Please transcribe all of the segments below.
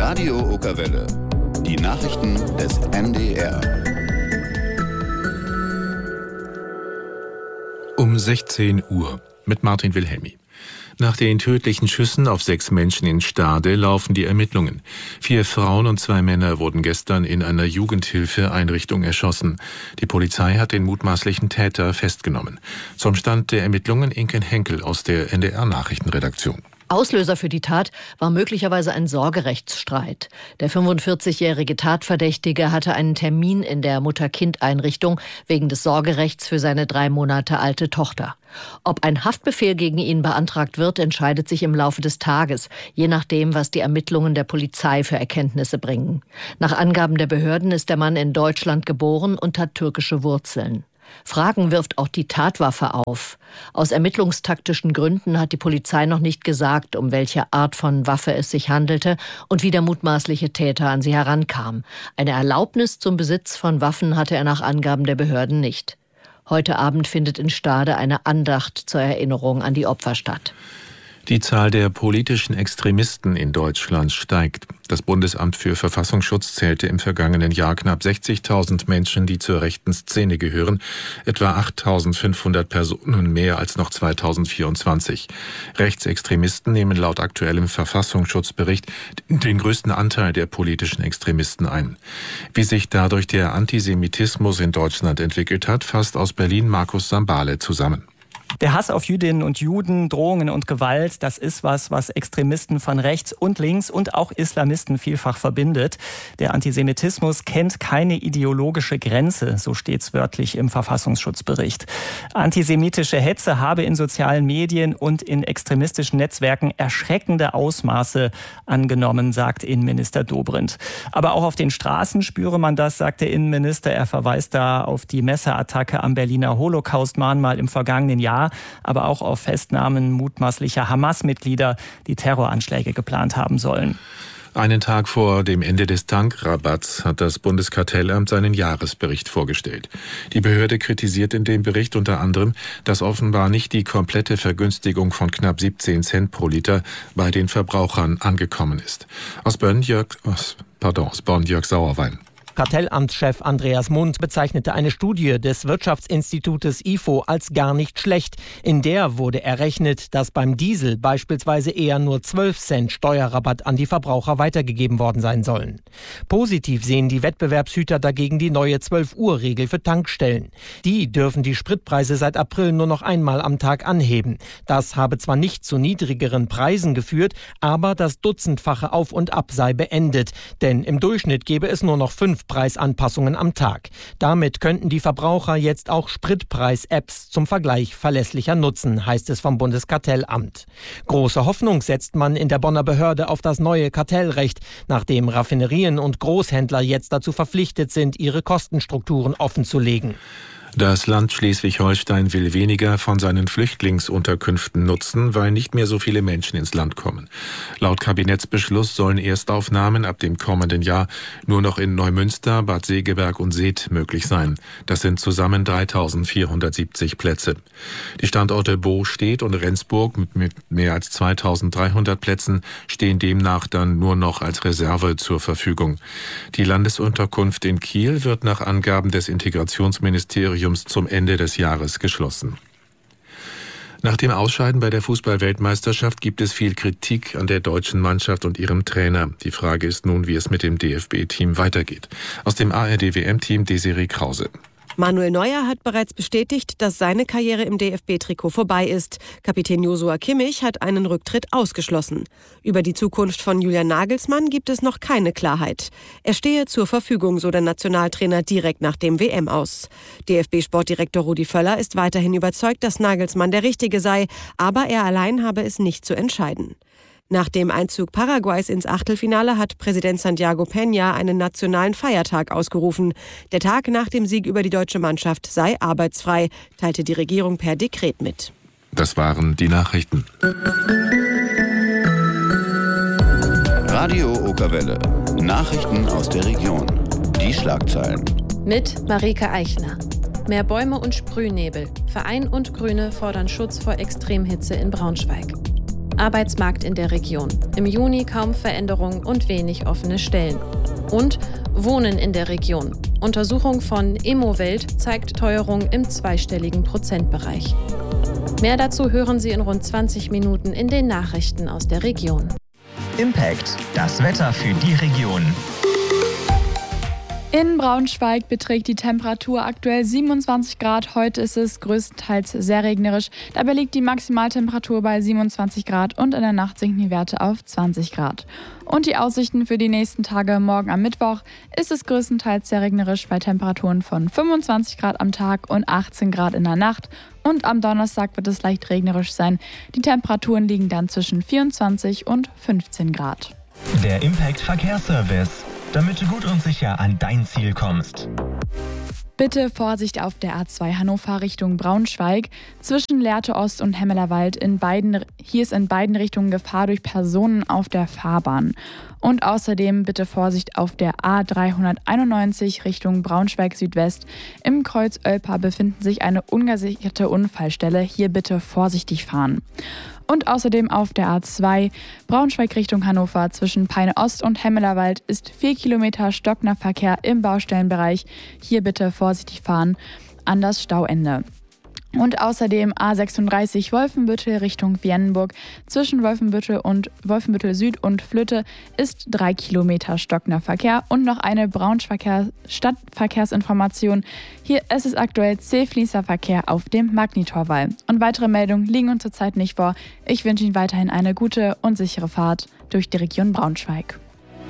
Radio Okerwelle. Die Nachrichten des NDR. Um 16 Uhr mit Martin Wilhelmi. Nach den tödlichen Schüssen auf 6 Menschen in Stade laufen die Ermittlungen. 4 Frauen und 2 Männer wurden gestern in einer Jugendhilfeeinrichtung erschossen. Die Polizei hat den mutmaßlichen Täter festgenommen. Zum Stand der Ermittlungen Inken Henkel aus der NDR-Nachrichtenredaktion. Auslöser für die Tat war möglicherweise ein Sorgerechtsstreit. Der 45-jährige Tatverdächtige hatte einen Termin in der Mutter-Kind-Einrichtung wegen des Sorgerechts für seine 3 Monate alte Tochter. Ob ein Haftbefehl gegen ihn beantragt wird, entscheidet sich im Laufe des Tages, je nachdem, was die Ermittlungen der Polizei für Erkenntnisse bringen. Nach Angaben der Behörden ist der Mann in Deutschland geboren und hat türkische Wurzeln. Fragen wirft auch die Tatwaffe auf. Aus ermittlungstaktischen Gründen hat die Polizei noch nicht gesagt, um welche Art von Waffe es sich handelte und wie der mutmaßliche Täter an sie herankam. Eine Erlaubnis zum Besitz von Waffen hatte er nach Angaben der Behörden nicht. Heute Abend findet in Stade eine Andacht zur Erinnerung an die Opfer statt. Die Zahl der politischen Extremisten in Deutschland steigt. Das Bundesamt für Verfassungsschutz zählte im vergangenen Jahr knapp 60.000 Menschen, die zur rechten Szene gehören, etwa 8.500 Personen mehr als noch 2024. Rechtsextremisten nehmen laut aktuellem Verfassungsschutzbericht den größten Anteil der politischen Extremisten ein. Wie sich dadurch der Antisemitismus in Deutschland entwickelt hat, fasst aus Berlin Markus Sambale zusammen. Der Hass auf Jüdinnen und Juden, Drohungen und Gewalt, das ist was Extremisten von rechts und links und auch Islamisten vielfach verbindet. Der Antisemitismus kennt keine ideologische Grenze, so steht's wörtlich im Verfassungsschutzbericht. Antisemitische Hetze habe in sozialen Medien und in extremistischen Netzwerken erschreckende Ausmaße angenommen, sagt Innenminister Dobrindt. Aber auch auf den Straßen spüre man das, sagt der Innenminister. Er verweist da auf die Messerattacke am Berliner Holocaust-Mahnmal im vergangenen Jahr, aber auch auf Festnahmen mutmaßlicher Hamas-Mitglieder, die Terroranschläge geplant haben sollen. Einen Tag vor dem Ende des Tankrabatts hat das Bundeskartellamt seinen Jahresbericht vorgestellt. Die Behörde kritisiert in dem Bericht unter anderem, dass offenbar nicht die komplette Vergünstigung von knapp 17 Cent pro Liter bei den Verbrauchern angekommen ist. Aus Bonn Jörg Sauerwein. Kartellamtschef Andreas Mund bezeichnete eine Studie des Wirtschaftsinstitutes IFO als gar nicht schlecht. In der wurde errechnet, dass beim Diesel beispielsweise eher nur 12 Cent Steuerrabatt an die Verbraucher weitergegeben worden sein sollen. Positiv sehen die Wettbewerbshüter dagegen die neue 12-Uhr-Regel für Tankstellen. Die dürfen die Spritpreise seit April nur noch einmal am Tag anheben. Das habe zwar nicht zu niedrigeren Preisen geführt, aber das dutzendfache Auf und Ab sei beendet. Denn im Durchschnitt gebe es nur noch 5 Preisanpassungen am Tag. Damit könnten die Verbraucher jetzt auch Spritpreis-Apps zum Vergleich verlässlicher nutzen, heißt es vom Bundeskartellamt. Große Hoffnung setzt man in der Bonner Behörde auf das neue Kartellrecht, nachdem Raffinerien und Großhändler jetzt dazu verpflichtet sind, ihre Kostenstrukturen offenzulegen. Das Land Schleswig-Holstein will weniger von seinen Flüchtlingsunterkünften nutzen, weil nicht mehr so viele Menschen ins Land kommen. Laut Kabinettsbeschluss sollen Erstaufnahmen ab dem kommenden Jahr nur noch in Neumünster, Bad Segeberg und Seth möglich sein. Das sind zusammen 3.470 Plätze. Die Standorte Bostedt und Rendsburg mit mehr als 2.300 Plätzen stehen demnach dann nur noch als Reserve zur Verfügung. Die Landesunterkunft in Kiel wird nach Angaben des Integrationsministeriums zum Ende des Jahres geschlossen. Nach dem Ausscheiden bei der Fußball-Weltmeisterschaft gibt es viel Kritik an der deutschen Mannschaft und ihrem Trainer. Die Frage ist nun, wie es mit dem DFB-Team weitergeht. Aus dem ARD-WM-Team Desiree Krause. Manuel Neuer hat bereits bestätigt, dass seine Karriere im DFB-Trikot vorbei ist. Kapitän Joshua Kimmich hat einen Rücktritt ausgeschlossen. Über die Zukunft von Julian Nagelsmann gibt es noch keine Klarheit. Er stehe zur Verfügung, so der Nationaltrainer direkt nach dem WM aus. DFB-Sportdirektor Rudi Völler ist weiterhin überzeugt, dass Nagelsmann der Richtige sei, aber er allein habe es nicht zu entscheiden. Nach dem Einzug Paraguays ins Achtelfinale hat Präsident Santiago Peña einen nationalen Feiertag ausgerufen. Der Tag nach dem Sieg über die deutsche Mannschaft sei arbeitsfrei, teilte die Regierung per Dekret mit. Das waren die Nachrichten. Radio Okerwelle. Nachrichten aus der Region. Die Schlagzeilen. Mit Marike Eichner. Mehr Bäume und Sprühnebel. Verein und Grüne fordern Schutz vor Extremhitze in Braunschweig. Arbeitsmarkt in der Region. Im Juni kaum Veränderung und wenig offene Stellen. Und Wohnen in der Region. Untersuchung von Immowelt zeigt Teuerung im zweistelligen Prozentbereich. Mehr dazu hören Sie in rund 20 Minuten in den Nachrichten aus der Region. Impact, das Wetter für die Region. In Braunschweig beträgt die Temperatur aktuell 27 Grad. Heute ist es größtenteils sehr regnerisch. Dabei liegt die Maximaltemperatur bei 27 Grad und in der Nacht sinken die Werte auf 20 Grad. Und die Aussichten für die nächsten Tage: morgen am Mittwoch ist es größtenteils sehr regnerisch bei Temperaturen von 25 Grad am Tag und 18 Grad in der Nacht. Und am Donnerstag wird es leicht regnerisch sein. Die Temperaturen liegen dann zwischen 24 und 15 Grad. Der Impact Verkehrsservice, damit du gut und sicher an dein Ziel kommst. Bitte Vorsicht auf der A2 Hannover Richtung Braunschweig. Zwischen Lehrte Ost und Hemmelerwald hier ist in beiden Richtungen Gefahr durch Personen auf der Fahrbahn. Und außerdem bitte Vorsicht auf der A391 Richtung Braunschweig Südwest. Im Kreuz Oelpa befindet sich eine ungesicherte Unfallstelle. Hier bitte vorsichtig fahren. Und außerdem auf der A2 Braunschweig Richtung Hannover zwischen Peine Ost und Hemmelerwald ist 4 Kilometer stockender Verkehr im Baustellenbereich. Hier bitte vorsichtig fahren an das Stauende. Und außerdem A36 Wolfenbüttel Richtung Viennenburg. Zwischen Wolfenbüttel Süd und Flöte ist 3 Kilometer stockender Verkehr. Und noch eine Braunschweiger Stadtverkehrsinformation. Es ist aktuell zähfließender Verkehr auf dem Magnitorwall. Und weitere Meldungen liegen uns zurzeit nicht vor. Ich wünsche Ihnen weiterhin eine gute und sichere Fahrt durch die Region Braunschweig.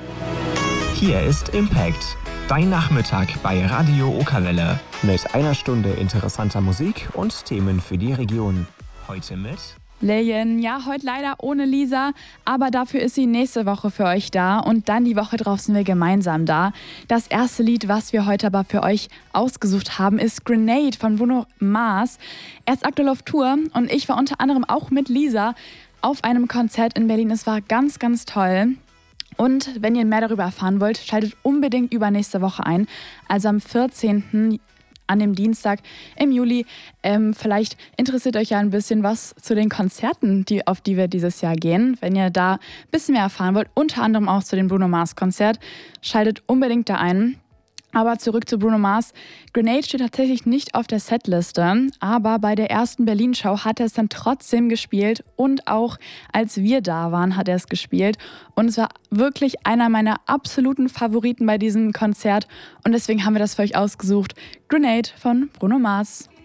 Hier ist Impact, dein Nachmittag bei Radio Okerwelle. Mit einer Stunde interessanter Musik und Themen für die Region. Heute mit Lillian, ja, heute leider ohne Lisa, aber dafür ist sie nächste Woche für euch da und dann die Woche drauf sind wir gemeinsam da. Das erste Lied, was wir heute aber für euch ausgesucht haben, ist Grenade von Bruno Mars. Er ist aktuell auf Tour und ich war unter anderem auch mit Lisa auf einem Konzert in Berlin. Es war ganz, ganz toll. Und wenn ihr mehr darüber erfahren wollt, schaltet unbedingt übernächste Woche ein, also am 14. an dem Dienstag im Juli. Vielleicht interessiert euch ja ein bisschen was zu den Konzerten, auf die wir dieses Jahr gehen. Wenn ihr da ein bisschen mehr erfahren wollt, unter anderem auch zu dem Bruno Mars Konzert, schaltet unbedingt da ein. Aber zurück zu Bruno Mars. Grenade steht tatsächlich nicht auf der Setliste, aber bei der ersten Berlin-Show hat er es dann trotzdem gespielt und auch als wir da waren, hat er es gespielt. Und es war wirklich einer meiner absoluten Favoriten bei diesem Konzert und deswegen haben wir das für euch ausgesucht. Grenade von Bruno Mars.